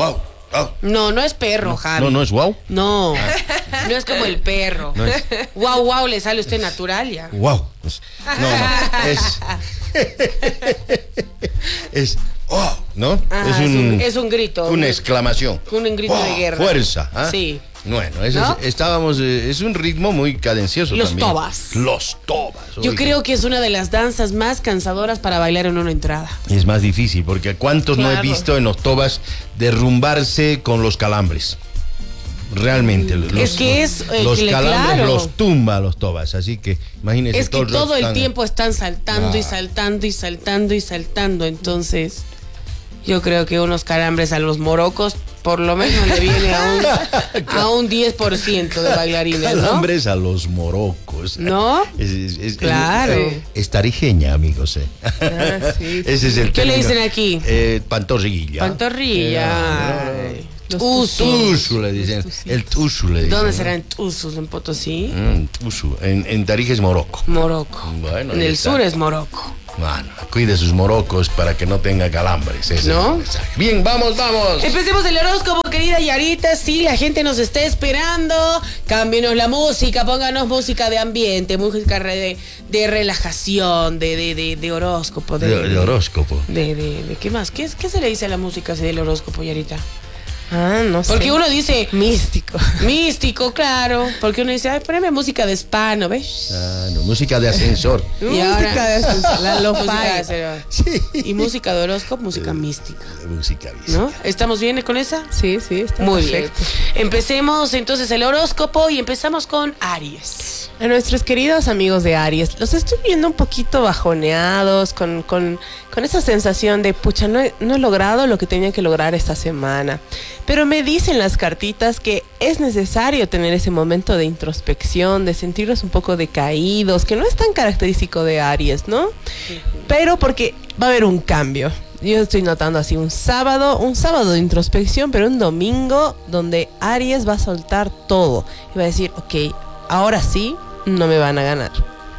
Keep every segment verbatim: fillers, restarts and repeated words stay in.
wow. Oh. No, no es perro, no, Javi. No, no es wow. No, no es como el perro. No es... Wow, wow, le sale a usted natural ya. Wow. No, no, es... es... Oh, ¿no? Ajá, es, un, es, un, es un grito. Una exclamación. Un grito oh, de guerra. Fuerza. ¿eh? Sí. Bueno, eso ¿no? es, estábamos, eh, es un ritmo muy cadencioso Los también. tobas. Los tobas. Yo oiga. creo que es una de las danzas más cansadoras para bailar en una entrada. Es más difícil, porque ¿cuántos Claro. no he visto en los tobas derrumbarse con los calambres? Realmente. Los, es que es... Eh, los que calambres claro. los tumba los tobas, así que imagínense. Es que todo el están... tiempo están saltando ah. y saltando y saltando y saltando, entonces... Yo creo que unos calambres a los morocos por lo menos le viene a un, a un diez por ciento de bailarines, ¿no? Calambres a los morocos. ¿No? Es, es, es, claro. Es, es tarijeña, amigos. Eh. Ah, sí. Ese es el ¿Qué término. le dicen aquí? Eh, pantorrilla. Pantorrilla. Eh, Los tusu. tusus. Tusu le dicen. El tusu le dicen. ¿Dónde ¿no? serán tusus? ¿En Potosí? Mm, tusu. En, en Tarija es Morocco. Morocco. Bueno, en ahí el está. sur es Morocco. Bueno, cuide sus morocos para que no tenga calambres. Ese ¿No? es el mensaje. Bien, vamos, vamos. Empecemos el horóscopo, querida Yarita. Sí, la gente nos está esperando. Cámbienos la música, pónganos música de ambiente, música de, de relajación, de, de, de, de horóscopo. De, De, de horóscopo. De, de, de, ¿qué más? ¿Qué, ¿Qué se le dice a la música así del horóscopo, Yarita? Ah, no sé. Porque uno dice... Místico. Místico, claro. Porque uno dice, ay, poneme música de spa, ¿no ves? Ah, no, música de ascensor. Y Música ahora- de ascensor, la lo-fi. Música de ascensor. Sí. Y música de horóscopo, música mística. Música mística. ¿No? ¿Estamos bien con esa? Sí, sí, está Muy perfecto. bien. Empecemos entonces el horóscopo y empezamos con Aries. A nuestros queridos amigos de Aries, los estoy viendo un poquito bajoneados, con, con, con esa sensación de, pucha, no he, no he logrado lo que tenía que lograr esta semana. Pero me dicen las cartitas que es necesario tener ese momento de introspección, de sentirnos un poco decaídos, que no es tan característico de Aries, ¿no? Pero porque va a haber un cambio. Yo estoy notando así un sábado, un sábado de introspección, pero un domingo donde Aries va a soltar todo. Y va a decir, ok, ahora sí, no me van a ganar.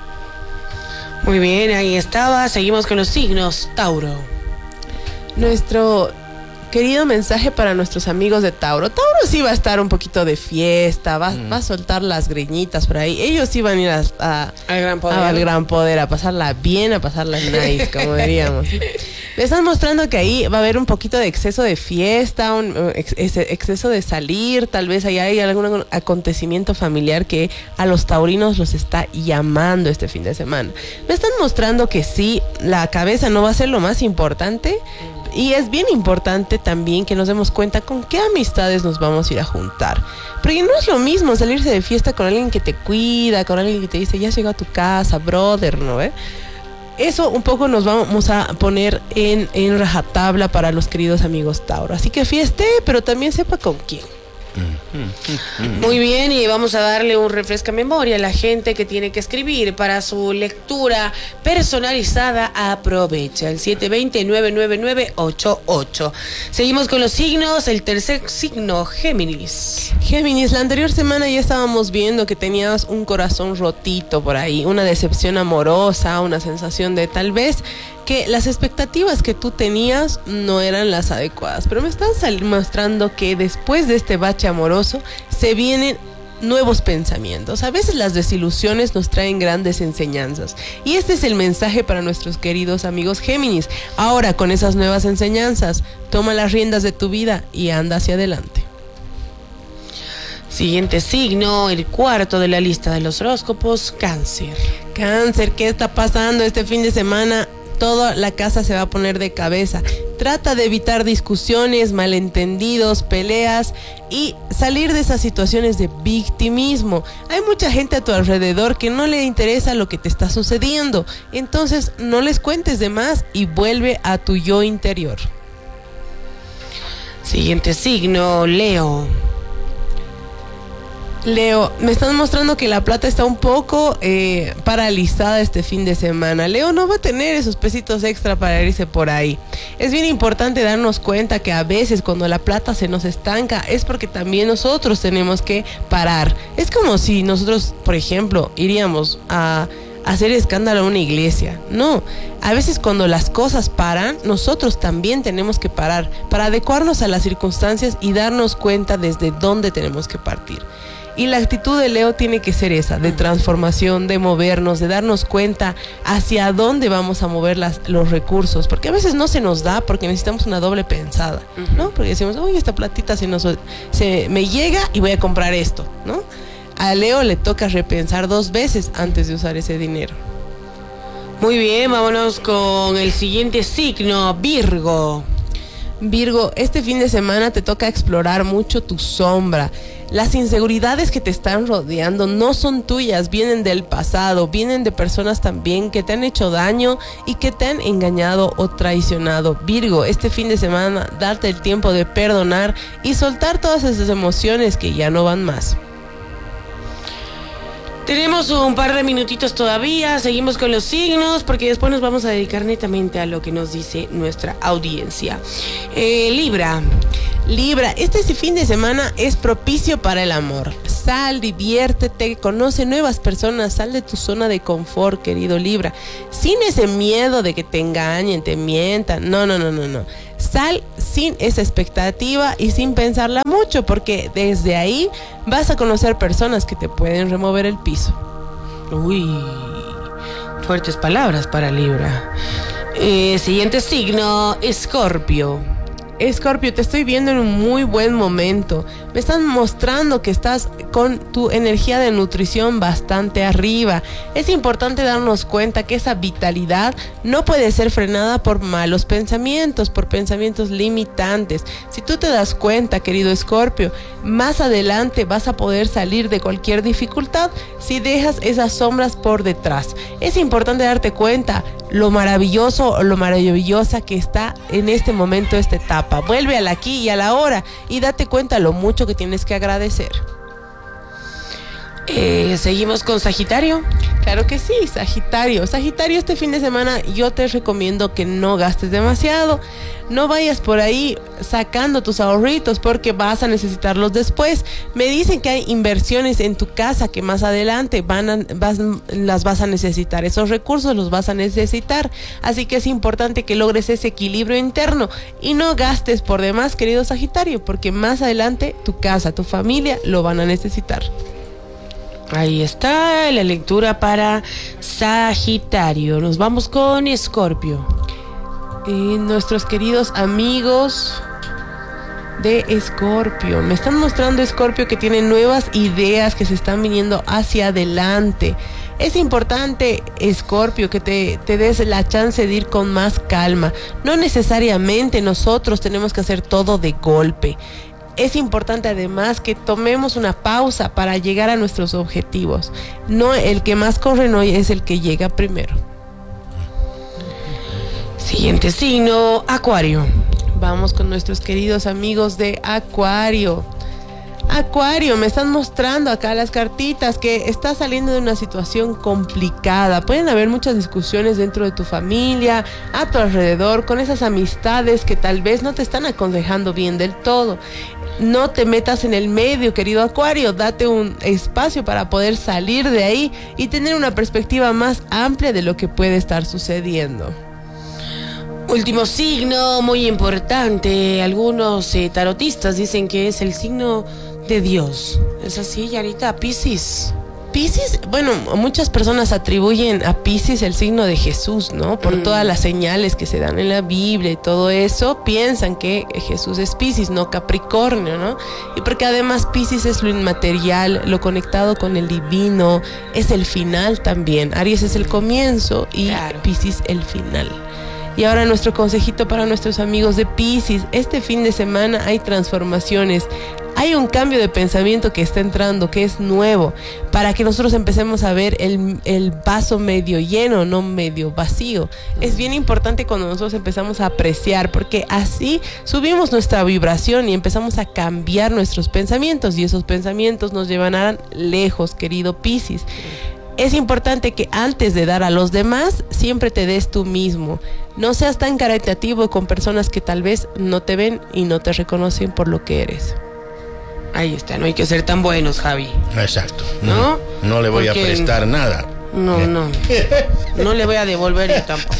Muy bien, ahí estaba. Seguimos con los signos. Tauro. Nuestro querido mensaje para nuestros amigos de Tauro. Tauro sí va a estar un poquito de fiesta, va, mm. va a soltar las greñitas por ahí. Ellos sí van a ir a, a, al, gran poder. A, al gran poder, a pasarla bien, a pasarla nice, como diríamos. Me están mostrando que ahí va a haber un poquito de exceso de fiesta, un ex, exceso de salir, tal vez ahí hay algún acontecimiento familiar que a los taurinos los está llamando este fin de semana. Me están mostrando que sí, la cabeza no va a ser lo más importante. Y es bien importante también que nos demos cuenta con qué amistades nos vamos a ir a juntar. Porque no es lo mismo salirse de fiesta con alguien que te cuida, con alguien que te dice, ya llegó a tu casa, brother, ¿no? ¿Eh? Eso un poco nos vamos a poner en, en rajatabla para los queridos amigos Tauro. Así que fieste, pero también sepa con quién. Muy bien, y vamos a darle un refresca memoria a la gente que tiene que escribir para su lectura personalizada. Aprovecha el siete dos cero, nueve nueve nueve, ocho ocho. Seguimos con los signos. El tercer signo, Géminis. Géminis, la anterior semana ya estábamos viendo que tenías un corazón rotito por ahí, una decepción amorosa, una sensación de tal vez que las expectativas que tú tenías no eran las adecuadas, pero me están mostrando que después de este bache amoroso se vienen nuevos pensamientos. A veces las desilusiones nos traen grandes enseñanzas y este es el mensaje para nuestros queridos amigos Géminis. Ahora, con esas nuevas enseñanzas, toma las riendas de tu vida y anda hacia adelante. Siguiente signo, el cuarto de la lista de los horóscopos, Cáncer. Cáncer, ¿qué está pasando este fin de semana? Toda la casa se va a poner de cabeza. Trata de evitar discusiones, malentendidos, peleas y salir de esas situaciones de victimismo. Hay mucha gente a tu alrededor que no le interesa lo que te está sucediendo. Entonces no les cuentes de más y vuelve a tu yo interior. Siguiente signo, Leo. Leo, me están mostrando que la plata está un poco eh, paralizada este fin de semana. Leo no va a tener esos pesitos extra para irse por ahí. Es bien importante darnos cuenta que a veces cuando la plata se nos estanca es porque también nosotros tenemos que parar. Es como si nosotros, por ejemplo, iríamos a, hacer escándalo a una iglesia. No, a veces cuando las cosas paran, nosotros también tenemos que parar para adecuarnos a las circunstancias y darnos cuenta desde dónde tenemos que partir. Y la actitud de Leo tiene que ser esa, de transformación, de movernos, de darnos cuenta hacia dónde vamos a mover las, los recursos. Porque a veces no se nos da porque necesitamos una doble pensada, ¿no? Porque decimos, uy, esta platita se, nos, se me llega y voy a comprar esto, ¿no? A Leo le toca repensar dos veces antes de usar ese dinero. Muy bien, vámonos con el siguiente signo, Virgo. Virgo, este fin de semana te toca explorar mucho tu sombra. Las inseguridades que te están rodeando no son tuyas, vienen del pasado, vienen de personas también que te han hecho daño y que te han engañado o traicionado. Virgo, este fin de semana date el tiempo de perdonar y soltar todas esas emociones que ya no van más. Tenemos un par de minutitos todavía, seguimos con los signos porque después nos vamos a dedicar netamente a lo que nos dice nuestra audiencia. Eh, Libra. Libra, este fin de semana es propicio para el amor. Sal, diviértete, conoce nuevas personas, sal de tu zona de confort, querido Libra. Sin ese miedo de que te engañen, te mientan. No, no, no, no, no. Sal sin esa expectativa y sin pensarla mucho, porque desde ahí vas a conocer personas que te pueden remover el piso. Uy, fuertes palabras para Libra. Eh, siguiente signo, Escorpio. Escorpio, te estoy viendo en un muy buen momento. Me están mostrando que estás con tu energía de nutrición bastante arriba. Es importante darnos cuenta que esa vitalidad no puede ser frenada por malos pensamientos, por pensamientos limitantes. Si tú te das cuenta, querido Escorpio, más adelante vas a poder salir de cualquier dificultad si dejas esas sombras por detrás. Es importante darte cuenta lo maravilloso o lo maravillosa que está en este momento esta etapa. Vuelve al aquí y a la ahora y date cuenta lo mucho que tienes que agradecer. Eh, ¿Seguimos con Sagitario? Claro que sí, Sagitario. Sagitario, este fin de semana yo te recomiendo que no gastes demasiado. No vayas por ahí sacando tus ahorritos porque vas a necesitarlos después. Me dicen que hay inversiones en tu casa que más adelante van a, vas, las vas a necesitar. Esos recursos los vas a necesitar. Así que es importante que logres ese equilibrio interno y no gastes por demás, querido Sagitario, porque más adelante tu casa, tu familia lo van a necesitar. Ahí está la lectura para Sagitario. Nos vamos con Escorpio. Eh, nuestros queridos amigos de Escorpio. Me están mostrando, Escorpio, que tienen nuevas ideas que se están viniendo hacia adelante. Es importante, Escorpio, que te, te des la chance de ir con más calma. No necesariamente nosotros tenemos que hacer todo de golpe. Es importante además que tomemos una pausa para llegar a nuestros objetivos. No, el que más corre no es el que llega primero. Siguiente signo, Acuario. Vamos con nuestros queridos amigos de Acuario. Acuario, me están mostrando acá las cartitas que estás saliendo de una situación complicada. Pueden haber muchas discusiones dentro de tu familia, a tu alrededor, con esas amistades que tal vez no te están aconsejando bien del todo. No te metas en el medio, querido Acuario. Date un espacio para poder salir de ahí y tener una perspectiva más amplia de lo que puede estar sucediendo. Último signo, muy importante. Algunos eh, tarotistas dicen que es el signo de Dios. ¿Es así, Yarita? Piscis. Piscis, bueno, muchas personas atribuyen a Piscis el signo de Jesús, ¿no? Por mm. todas las señales que se dan en la Biblia y todo eso, piensan que Jesús es Piscis, no Capricornio, ¿no? Y porque además Piscis es lo inmaterial, lo conectado con el divino, es el final también. Aries es el comienzo y claro, Piscis el final. Y ahora nuestro consejito para nuestros amigos de Piscis. Este fin de semana hay transformaciones. Hay un cambio de pensamiento que está entrando, que es nuevo, para que nosotros empecemos a ver el, el vaso medio lleno, no medio vacío. Es bien importante cuando nosotros empezamos a apreciar, porque así subimos nuestra vibración y empezamos a cambiar nuestros pensamientos, y esos pensamientos nos llevarán lejos, querido Piscis. Es importante que antes de dar a los demás, siempre te des tú mismo. No seas tan caritativo con personas que tal vez no te ven y no te reconocen por lo que eres. Ahí está, no hay que ser tan buenos, Javi. Exacto. No, no le voy Porque... a prestar nada. No, no. No le voy a devolver yo tampoco.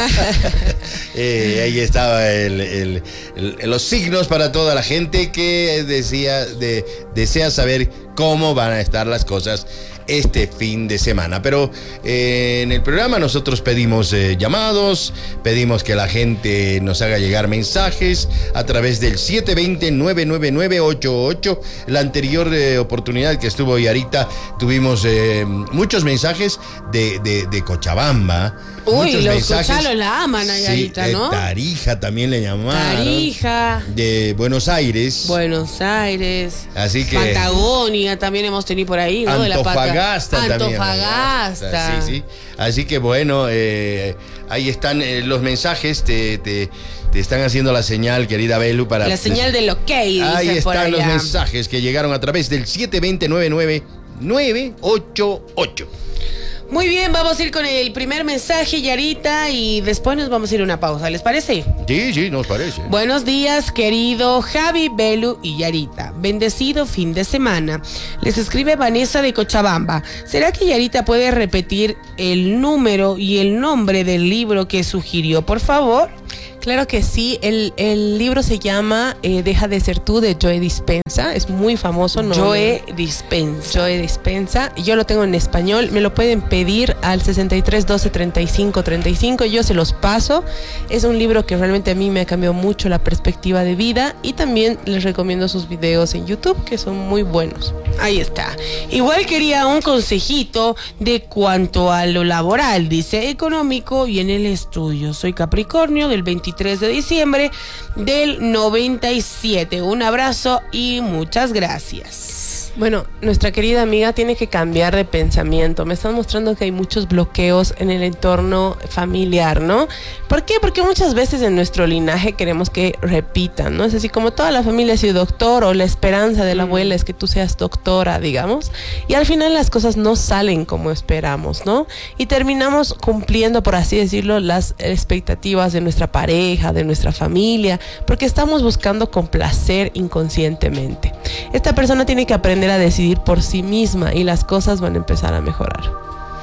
eh, ahí estaba el, el, el, los signos para toda la gente que decía, de, desea saber cómo van a estar las cosas este fin de semana. Pero eh, en el programa nosotros pedimos eh, llamados, pedimos que la gente nos haga llegar mensajes a través del siete dos cero, nueve nueve nueve, ocho ocho. La anterior eh, oportunidad que estuvo Yarita, tuvimos eh, muchos mensajes de, de, de Cochabamba. Uy, muchos los mensajes. cochalos la aman a Yarita, sí, ¿no? eh, Tarija también le llamaron. Tarija. De Buenos Aires. Buenos Aires. Así que Patagonia también hemos tenido por ahí, ¿no? Antofagasta de la también. Antofagasta. Sí, sí. Así que bueno, eh, ahí están eh, los mensajes, te, te, te están haciendo la señal, querida Belu, para... La señal del ok, dice ahí por están allá. los mensajes que llegaron a través del siete dos cero, nueve nueve nueve, ocho ocho. Muy bien, vamos a ir con el primer mensaje, Yarita, y después nos vamos a ir a una pausa, ¿les parece? Sí, sí, nos parece. Buenos días, querido Javi, Belu y Yarita. Bendecido fin de semana. Les escribe Vanessa de Cochabamba. ¿Será que Yarita puede repetir el número y el nombre del libro que sugirió, por favor? Claro que sí, el, el libro se llama eh, Deja de ser tú, de Joe Dispenza, es muy famoso. ¿No? Joe Dispenza. Joe Dispenza, yo lo tengo en español, me lo pueden pedir al sesenta y tres, doce, treinta y cinco, treinta y cinco, yo se los paso. Es un libro que realmente a mí me ha cambiado mucho la perspectiva de vida y también les recomiendo sus videos en YouTube, que son muy buenos. Ahí está. Igual quería un consejito de cuanto a lo laboral, dice, económico y en el estudio. Soy Capricornio del veintitrés de diciembre del noventa y siete. Un abrazo y muchas gracias. Bueno, nuestra querida amiga tiene que cambiar de pensamiento. Me están mostrando que hay muchos bloqueos en el entorno familiar, ¿no? ¿Por qué? Porque muchas veces en nuestro linaje queremos que repitan, ¿no? Es así como toda la familia ha sido doctor o la esperanza de la abuela es que tú seas doctora, digamos. Y al final las cosas no salen como esperamos, ¿no? Y terminamos cumpliendo, por así decirlo, las expectativas de nuestra pareja, de nuestra familia, porque estamos buscando complacer inconscientemente. Esta persona tiene que aprender a decidir por sí misma y las cosas van a empezar a mejorar.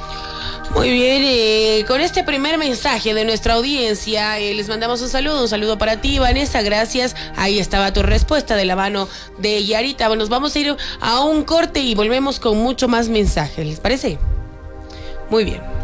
Muy bien, eh, con este primer mensaje de nuestra audiencia, eh, les mandamos un saludo, un saludo para ti, Vanessa, gracias. Ahí estaba tu respuesta de la mano de Yarita. Bueno, nos vamos a ir a un corte y volvemos con mucho más mensajes, ¿les parece? Muy bien.